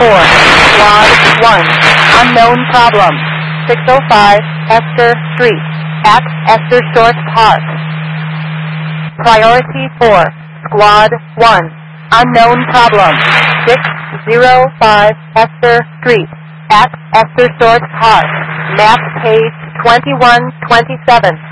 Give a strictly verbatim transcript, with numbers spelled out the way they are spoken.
four, Squad one, unknown problem, six oh five Esther Street, at Esther Short Park. Priority four, Squad one, unknown problem, six oh five Esther Street, at Esther Short Park. Map page twenty-one twenty-seven.